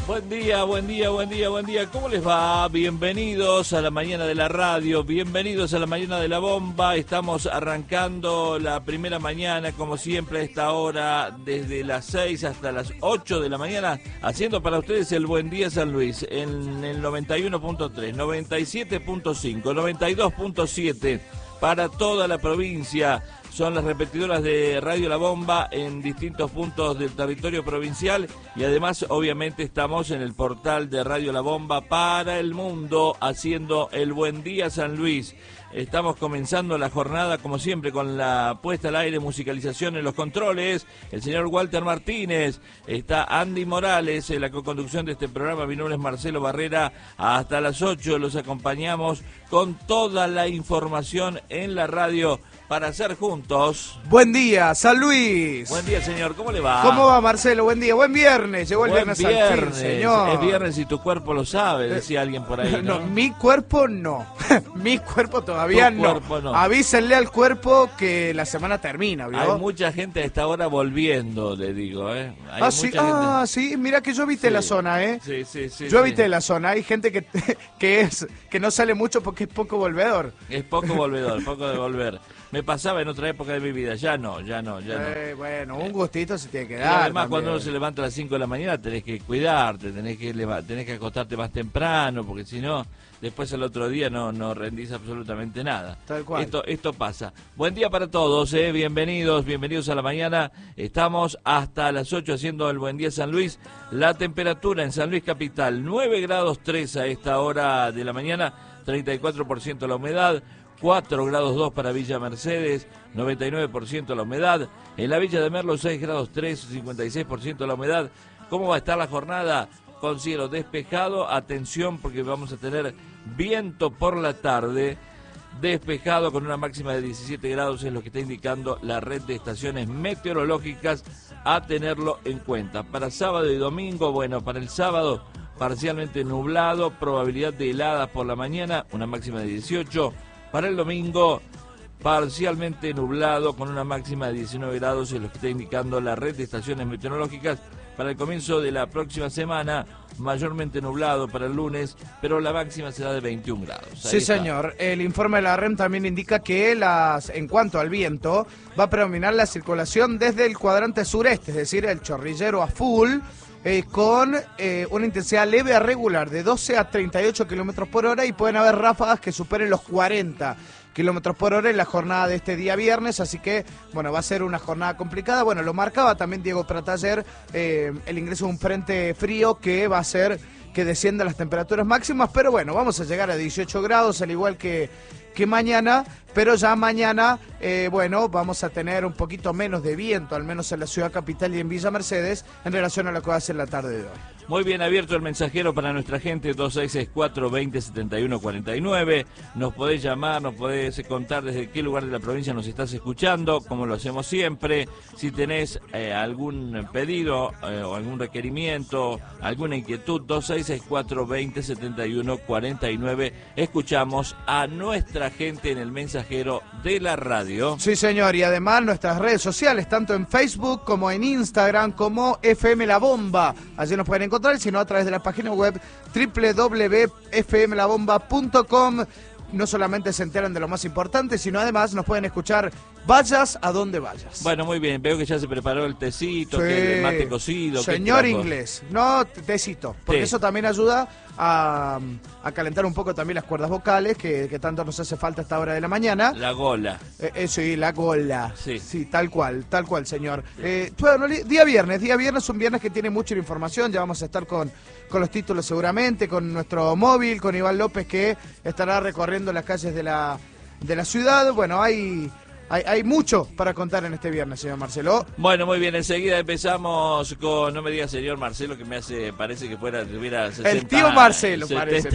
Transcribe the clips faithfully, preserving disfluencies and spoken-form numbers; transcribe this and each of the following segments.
Buen día, buen día, buen día, buen día. ¿Cómo les va? Bienvenidos a la mañana de la radio, bienvenidos a la mañana de la bomba. Estamos arrancando la primera mañana, como siempre, a esta hora, desde las seis hasta las ocho de la mañana, haciendo para ustedes el Buen Día San Luis en el noventa y uno punto tres, noventa y siete punto cinco, noventa y dos punto siete para toda la provincia. Son las repetidoras de Radio La Bomba en distintos puntos del territorio provincial y además obviamente estamos en el portal de Radio La Bomba para el mundo haciendo el Buen Día San Luis. Estamos comenzando la jornada como siempre con la puesta al aire, musicalización en los controles, el señor Walter Martínez, está Andy Morales en la co-conducción de este programa. Mi nombre es Marcelo Barrera, hasta las ocho los acompañamos con toda la información en la radio para hacer juntos. Buen día, San Luis. Buen día, señor, ¿cómo le va? ¿Cómo va, Marcelo? Buen día, buen viernes, llegó el Buen viernes, viernes al fin, señor. Es viernes y tu cuerpo lo sabe, decía alguien por ahí, ¿no? No, mi cuerpo no, mi cuerpo todavía Tu no. cuerpo no. Avísenle al cuerpo que la semana termina, ¿vio? Hay mucha gente a esta hora volviendo, le digo, ¿eh? Hay ah, sí, ah, sí, mira que yo viste Sí. la zona, ¿eh? Sí, sí, sí. Yo sí. viste la zona, hay gente que, que, es, que no sale mucho porque es poco volvedor. Es poco volvedor, poco de volver. Me pasaba en otra época de mi vida, ya no, ya no, ya no. Eh, bueno, un gustito se tiene que Y dar. además también. cuando uno se levanta a las cinco de la mañana tenés que cuidarte, tenés que leva- tenés que acostarte más temprano, porque si no, después al otro día no, no rendís absolutamente nada. Tal cual. Esto, esto pasa. Buen día para todos, eh, bienvenidos, bienvenidos a la mañana. Estamos hasta las ocho haciendo el Buen Día San Luis. La temperatura en San Luis Capital, nueve grados tres a esta hora de la mañana, treinta y cuatro por ciento la humedad. cuatro grados dos para Villa Mercedes, noventa y nueve por ciento la humedad. En la Villa de Merlo, seis grados tres, cincuenta y seis por ciento la humedad. ¿Cómo va a estar la jornada? Con cielo despejado. Atención porque vamos a tener viento por la tarde. Despejado con una máxima de diecisiete grados es lo que está indicando la red de estaciones meteorológicas, a tenerlo en cuenta. Para sábado y domingo, bueno, para el sábado parcialmente nublado, probabilidad de heladas por la mañana, una máxima de dieciocho. Para el domingo, parcialmente nublado con una máxima de diecinueve grados, es lo que está indicando la red de estaciones meteorológicas. Para el comienzo de la próxima semana, mayormente nublado para el lunes, pero la máxima será de veintiún grados. Ahí Sí, está. señor. El informe de la R E M también indica que las, en cuanto al viento, va a predominar la circulación desde el cuadrante sureste, es decir, el chorrillero a full, eh, con eh, una intensidad leve a regular de doce a treinta y ocho kilómetros por hora, y pueden haber ráfagas que superen los cuarenta kilómetros por hora en la jornada de este día viernes, así que, bueno, va a ser una jornada complicada. Bueno, lo marcaba también Diego Prat ayer, eh, el ingreso de un frente frío que va a hacer que desciendan las temperaturas máximas, pero bueno, vamos a llegar a dieciocho grados, al igual que, que mañana, pero ya mañana, eh, bueno, vamos a tener un poquito menos de viento, al menos en la ciudad capital y en Villa Mercedes, en relación a lo que va a ser la tarde de hoy. Muy bien abierto el mensajero para nuestra gente, dos seis seis cuatro, veinte setenta y uno cuarenta y nueve. Nos podés llamar, nos podés contar desde qué lugar de la provincia nos estás escuchando, como lo hacemos siempre. Si tenés eh, algún pedido eh, o algún requerimiento, alguna inquietud, dos seis seis cuatro, veinte setenta y uno cuarenta y nueve. Escuchamos a nuestra gente en el mensajero de la radio. Sí, señor, y además nuestras redes sociales, tanto en Facebook como en Instagram, como F M La Bomba. Allí nos pueden encontrar, sino a través de la página web doble u doble u doble u punto f m la bomba punto com. No solamente se enteran de lo más importante, sino además nos pueden escuchar vayas a donde vayas. Bueno, muy bien, veo que ya se preparó el tecito, Sí. que el mate cocido. ¿qué Señor trajo? inglés, no tecito, porque Té. eso también ayuda a, a calentar un poco también las cuerdas vocales, que, que tanto nos hace falta a esta hora de la mañana. La gola. Eh, eso y la gola. Sí. Sí, tal cual, tal cual, señor. Eh, bueno, li- día viernes, día viernes, un viernes que tiene mucha información. Ya vamos a estar con, con los títulos seguramente, con nuestro móvil, con Iván López, que estará recorriendo las calles de la, de la ciudad. Bueno, hay, hay, hay mucho para contar en este viernes, señor Marcelo. Bueno, muy bien, enseguida empezamos con, no me diga señor Marcelo, que me hace, parece que fuera, tuviera sesenta. El tío Marcelo, parece,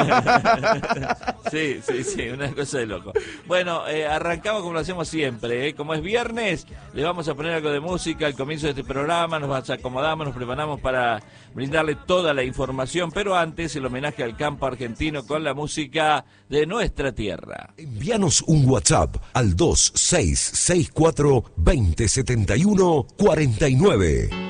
setenta. Sí, sí, sí, una cosa de loco. Bueno, eh, arrancamos como lo hacemos siempre, ¿eh? Como es viernes, le vamos a poner algo de música al comienzo de este programa, nos acomodamos, nos preparamos para brindarle toda la información, pero antes el homenaje al campo argentino con la música de nuestra tierra. Envíanos un WhatsApp al dos seis seis cuatro, veinte setenta y uno cuarenta y nueve.